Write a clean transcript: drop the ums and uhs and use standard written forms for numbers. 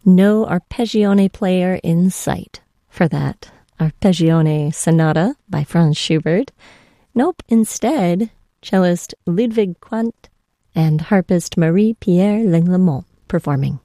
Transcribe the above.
No arpeggione player in sight for that Arpeggione Sonata by Franz Schubert. Nope, instead, cellist Ludwig Quandt and harpist Marie-Pierre Lenglemont performing.